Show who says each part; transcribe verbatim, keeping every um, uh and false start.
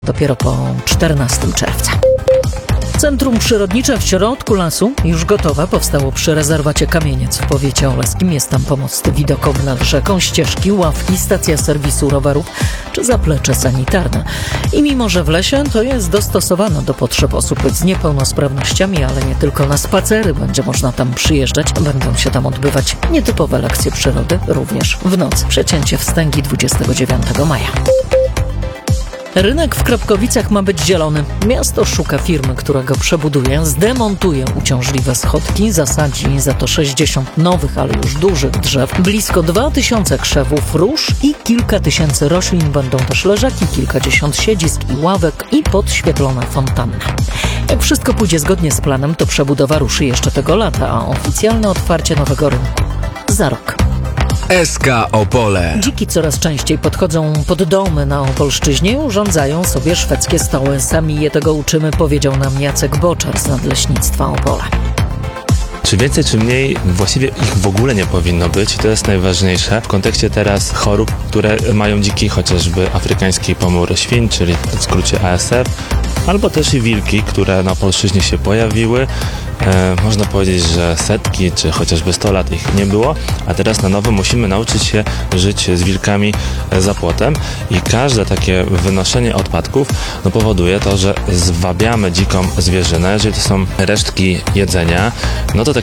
Speaker 1: dopiero po czternastego czerwca. Centrum Przyrodnicze w środku lasu już gotowe. Powstało przy rezerwacie Kamieniec w powiecie oleskim. Jest tam pomost widokowy nad rzeką, ścieżki, ławki, stacja serwisu rowerów czy zaplecze sanitarne. I mimo, że w lesie, to jest dostosowane do potrzeb osób z niepełnosprawnościami, ale nie tylko. Na spacery będzie można tam przyjeżdżać. Będą się tam odbywać nietypowe lekcje przyrody, również w nocy. Przecięcie wstęgi dwudziestego dziewiątego maja. Rynek w Krapkowicach ma być zielony. Miasto szuka firmy, która go przebuduje, zdemontuje uciążliwe schodki, zasadzi za to sześćdziesiąt nowych, ale już dużych drzew, blisko dwa tysiące krzewów róż i kilka tysięcy roślin. Będą też leżaki, kilkadziesiąt siedzisk i ławek i podświetlona fontanna. Jak wszystko pójdzie zgodnie z planem, to przebudowa ruszy jeszcze tego lata, a oficjalne otwarcie nowego rynku za rok.
Speaker 2: S K Opole.
Speaker 1: Dziki coraz częściej podchodzą pod domy na Opolszczyźnie i urządzają sobie szwedzkie stoły. Sami je tego uczymy, powiedział nam Jacek Boczar z Nadleśnictwa Opola.
Speaker 3: Czy więcej, czy mniej, właściwie ich w ogóle nie powinno być i to jest najważniejsze w kontekście teraz chorób, które mają dziki, chociażby afrykański pomór świń, czyli w skrócie A S F, albo też i wilki, które na Opolszczyźnie się pojawiły. E, można powiedzieć, że setki, czy chociażby sto lat ich nie było, a teraz na nowo musimy nauczyć się żyć z wilkami za płotem i każde takie wynoszenie odpadków no, powoduje to, że zwabiamy dziką zwierzynę. Jeżeli to są resztki jedzenia, no to